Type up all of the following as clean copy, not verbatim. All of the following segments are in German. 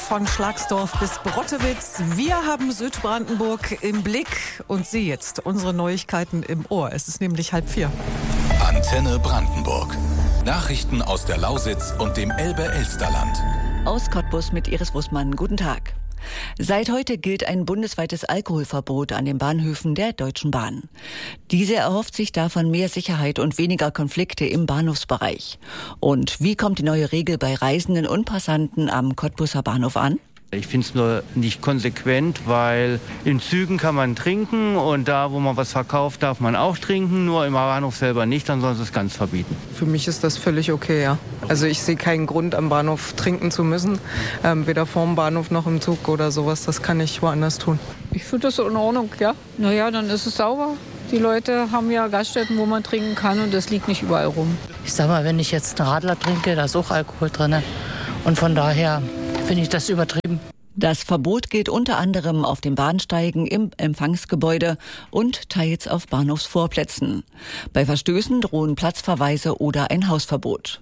von Schlagsdorf bis Brottewitz. Wir haben Südbrandenburg im Blick und Sie jetzt, unsere Neuigkeiten im Ohr. Es ist nämlich 3:30. Antenne Brandenburg. Nachrichten aus der Lausitz und dem Elbe-Elsterland. Aus Cottbus mit Iris Wussmann. Guten Tag. Seit heute gilt ein bundesweites Alkoholverbot an den Bahnhöfen der Deutschen Bahn. Diese erhofft sich davon mehr Sicherheit und weniger Konflikte im Bahnhofsbereich. Und wie kommt die neue Regel bei Reisenden und Passanten am Cottbuser Bahnhof an? Ich finde es nur nicht konsequent, weil in Zügen kann man trinken und da, wo man was verkauft, darf man auch trinken, nur im Bahnhof selber nicht, dann sollen sie es ganz verbieten. Für mich ist das völlig okay, ja. Also ich sehe keinen Grund, am Bahnhof trinken zu müssen, weder vorm Bahnhof noch im Zug oder sowas, das kann ich woanders tun. Ich finde das in Ordnung, ja. Naja, dann ist es sauber. Die Leute haben ja Gaststätten, wo man trinken kann und das liegt nicht überall rum. Ich sag mal, wenn ich jetzt einen Radler trinke, da ist auch Alkohol drin. Und von daher finde ich das übertrieben. Das Verbot gilt unter anderem auf den Bahnsteigen, im Empfangsgebäude und teils auf Bahnhofsvorplätzen. Bei Verstößen drohen Platzverweise oder ein Hausverbot.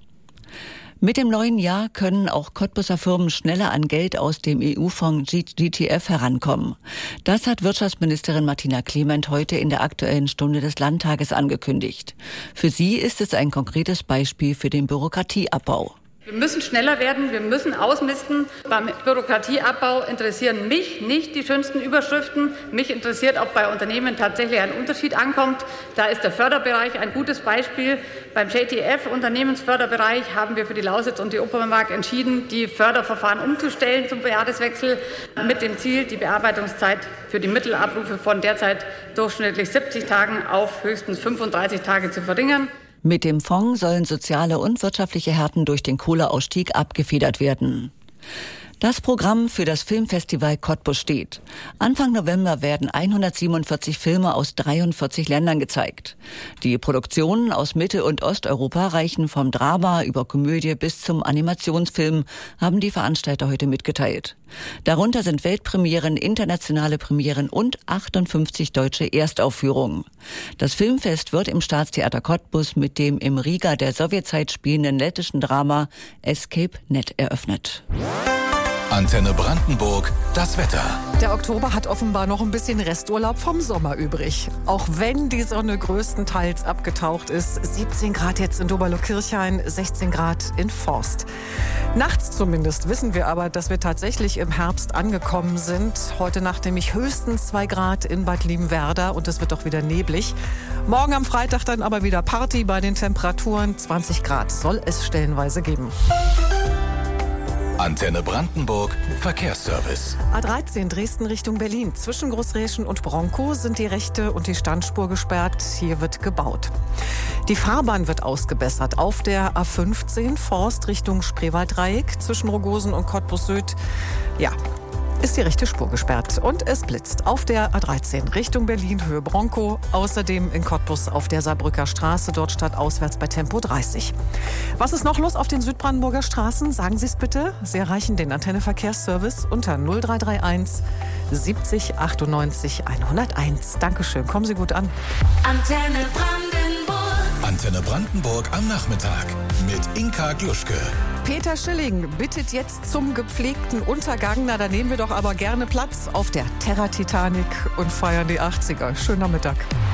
Mit dem neuen Jahr können auch Cottbuser Firmen schneller an Geld aus dem EU-Fonds GTF herankommen. Das hat Wirtschaftsministerin Martina Clement heute in der Aktuellen Stunde des Landtages angekündigt. Für sie ist es ein konkretes Beispiel für den Bürokratieabbau. Wir müssen schneller werden, wir müssen ausmisten. Beim Bürokratieabbau interessieren mich nicht die schönsten Überschriften. Mich interessiert, ob bei Unternehmen tatsächlich ein Unterschied ankommt. Da ist der Förderbereich ein gutes Beispiel. Beim JTF, Unternehmensförderbereich, haben wir für die Lausitz und die Uckermark entschieden, die Förderverfahren umzustellen zum Jahreswechsel mit dem Ziel, die Bearbeitungszeit für die Mittelabrufe von derzeit durchschnittlich 70 Tagen auf höchstens 35 Tage zu verringern. Mit dem Fonds sollen soziale und wirtschaftliche Härten durch den Kohleausstieg abgefedert werden. Das Programm für das Filmfestival Cottbus steht. Anfang November werden 147 Filme aus 43 Ländern gezeigt. Die Produktionen aus Mittel- und Osteuropa reichen vom Drama über Komödie bis zum Animationsfilm, haben die Veranstalter heute mitgeteilt. Darunter sind Weltpremieren, internationale Premieren und 58 deutsche Erstaufführungen. Das Filmfest wird im Staatstheater Cottbus mit dem im Riga der Sowjetzeit spielenden lettischen Drama Escape Net eröffnet. Antenne Brandenburg, das Wetter. Der Oktober hat offenbar noch ein bisschen Resturlaub vom Sommer übrig. Auch wenn die Sonne größtenteils abgetaucht ist. 17 Grad jetzt in Doberlo-Kirchhain, 16 Grad in Forst. Nachts zumindest wissen wir aber, dass wir tatsächlich im Herbst angekommen sind. Heute Nacht nämlich höchstens 2 Grad in Bad Liebenwerda und es wird doch wieder neblig. Morgen am Freitag dann aber wieder Party bei den Temperaturen. 20 Grad soll es stellenweise geben. Antenne Brandenburg, Verkehrsservice. A13 Dresden Richtung Berlin. Zwischen Großräschen und Bronkow sind die rechte und die Standspur gesperrt. Hier wird gebaut. Die Fahrbahn wird ausgebessert. Auf der A15 Forst Richtung Spreewalddreieck zwischen Rogosen und Cottbus Süd. Ja, ist die rechte Spur gesperrt. Und es blitzt auf der A13 Richtung Berlin, Höhe Bronkow. Außerdem in Cottbus auf der Saarbrücker Straße, dort stadtauswärts bei Tempo 30. Was ist noch los auf den Südbrandenburger Straßen? Sagen Sie es bitte. Sie erreichen den Antenne Verkehrsservice unter 0331 70 98 101. Dankeschön, kommen Sie gut an. Antenne Brandenburg. Antenne Brandenburg am Nachmittag mit Inka Gluschke. Peter Schilling bittet jetzt zum gepflegten Untergang. Na, da nehmen wir doch aber gerne Platz auf der Terra Titanic und feiern die 80er. Schöner Mittag.